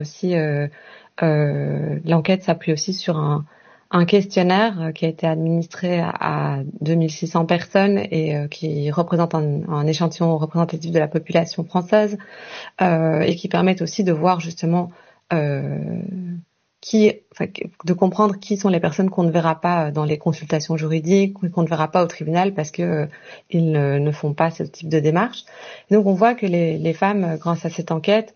Aussi, l'enquête s'appuie aussi sur un questionnaire qui a été administré à 2600 personnes et qui représente un échantillon représentatif de la population française et qui permet aussi de voir justement de comprendre qui sont les personnes qu'on ne verra pas dans les consultations juridiques ou qu'on ne verra pas au tribunal parce que ils ne font pas ce type de démarche. Et donc on voit que les femmes, grâce à cette enquête,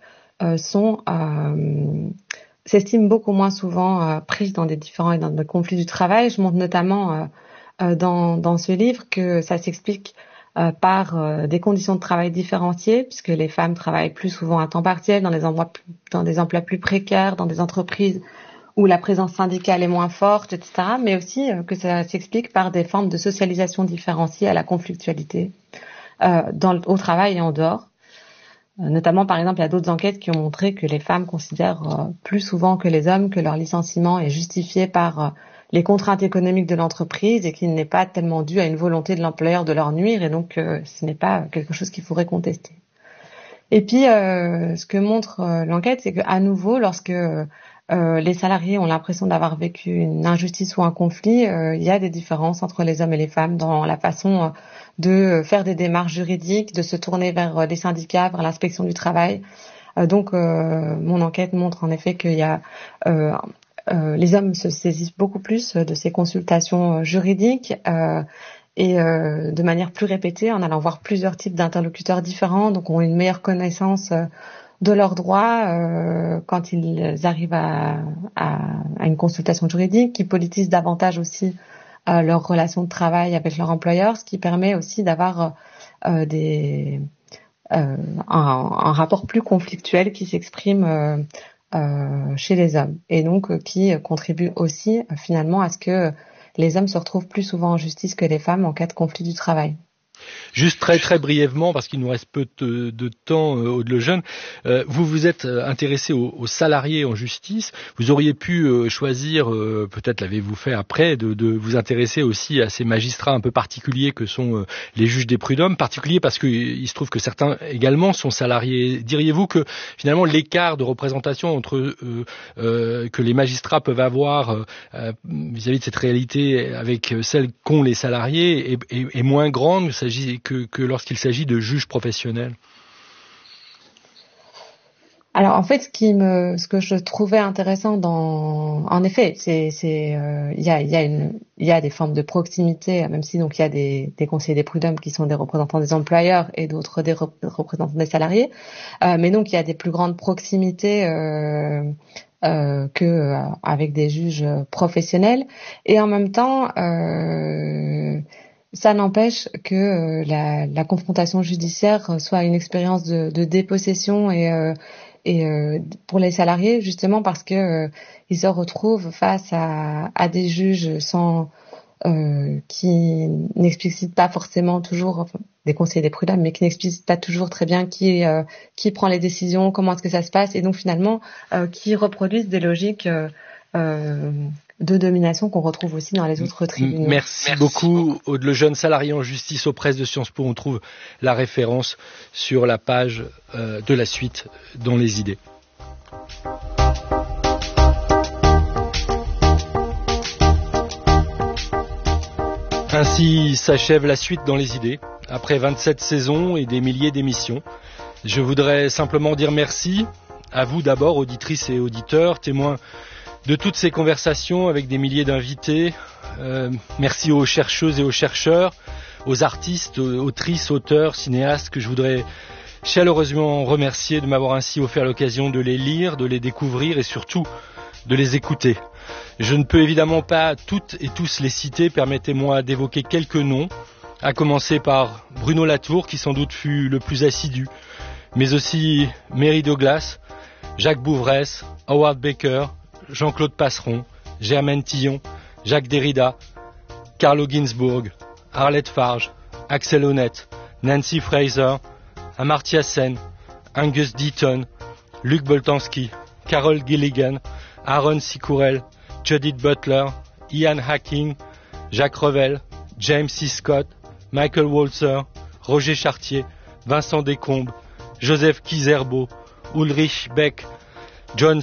s'estiment beaucoup moins souvent prises dans des conflits du travail. Je montre notamment dans ce livre que ça s'explique par des conditions de travail différenciées, puisque les femmes travaillent plus souvent à temps partiel dans des emplois plus précaires, dans des entreprises où la présence syndicale est moins forte, etc. Mais aussi que ça s'explique par des formes de socialisation différenciées à la conflictualité au travail et en dehors. Notamment, par exemple, il y a d'autres enquêtes qui ont montré que les femmes considèrent plus souvent que les hommes que leur licenciement est justifié par les contraintes économiques de l'entreprise et qu'il n'est pas tellement dû à une volonté de l'employeur de leur nuire et donc ce n'est pas quelque chose qu'il faudrait contester. Et puis, ce que montre l'enquête, c'est qu'à nouveau, lorsque les salariés ont l'impression d'avoir vécu une injustice ou un conflit, il y a des différences entre les hommes et les femmes dans la façon de faire des démarches juridiques, de se tourner vers les syndicats, vers l'inspection du travail. Donc, mon enquête montre en effet qu'il y a les hommes se saisissent beaucoup plus de ces consultations juridiques et de manière plus répétée en allant voir plusieurs types d'interlocuteurs différents, donc ont une meilleure connaissance de leurs droits quand ils arrivent à une consultation juridique, qui politisent davantage aussi leur relation de travail avec leur employeur, ce qui permet aussi d'avoir un rapport plus conflictuel qui s'exprime chez les hommes et donc qui contribue aussi finalement à ce que les hommes se retrouvent plus souvent en justice que les femmes en cas de conflit du travail. Juste très très brièvement, parce qu'il nous reste peu de temps, Aude Lejeune, vous vous êtes intéressé aux salariés en justice. Vous auriez pu choisir, peut-être l'avez-vous fait après, de vous intéresser aussi à ces magistrats un peu particuliers que sont les juges des prud'hommes, particuliers parce qu'il se trouve que certains également sont salariés. Diriez-vous que finalement l'écart de représentation entre que les magistrats peuvent avoir vis-à-vis de cette réalité avec celle qu'ont les salariés est moins grande que lorsqu'il s'agit de juges professionnels? Alors en fait, ce que je trouvais intéressant en effet, il y a des formes de proximité, même si donc il y a des conseillers des prud'hommes qui sont des représentants des employeurs et d'autres des représentants des salariés, mais donc il y a des plus grandes proximités que avec des juges professionnels, et en même temps ça n'empêche que la confrontation judiciaire soit une expérience de dépossession et pour les salariés, justement parce que ils se retrouvent face à des juges qui n'explicitent pas forcément toujours, des conseillers des prud'hommes, mais qui n'explicitent pas toujours très bien qui prend les décisions, comment est-ce que ça se passe, et donc finalement qui reproduisent des logiques de domination qu'on retrouve aussi dans les autres tribunaux. Merci beaucoup, Aude Lejeune, salarié en justice aux presses de Sciences Po. On trouve la référence sur la page de la suite dans les idées. Ainsi s'achève la suite dans les idées, après 27 saisons et des milliers d'émissions. Je voudrais simplement dire merci à vous d'abord, auditrices et auditeurs, témoins de toutes ces conversations avec des milliers d'invités. Merci aux chercheuses et aux chercheurs, aux artistes, autrices, auteurs, cinéastes que je voudrais chaleureusement remercier de m'avoir ainsi offert l'occasion de les lire, de les découvrir et surtout de les écouter. Je ne peux évidemment pas toutes et tous les citer, permettez-moi d'évoquer quelques noms, à commencer par Bruno Latour qui sans doute fut le plus assidu, mais aussi Mary Douglas, Jacques Bouvresse, Howard Baker, Jean-Claude Passeron, Germaine Tillon, Jacques Derrida, Carlo Ginzburg, Arlette Farge, Axel Honneth, Nancy Fraser, Amartya Sen, Angus Deaton, Luc Boltanski, Carol Gilligan, Aaron Sikourel, Judith Butler, Ian Hacking, Jacques Revel, James C. Scott, Michael Walzer, Roger Chartier, Vincent Descombes, Joseph Kizerbo, Ulrich Beck, John,